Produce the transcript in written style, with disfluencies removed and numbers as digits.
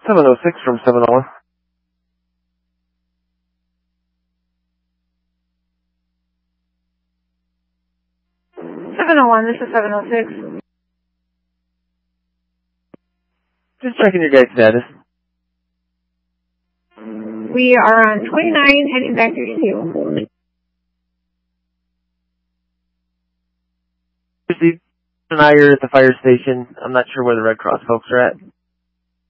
706 from 701. This is 706. Just checking your guys' status. We are on 29 heading back to you. Steve and I are at the fire station. I'm not sure where the Red Cross folks are at.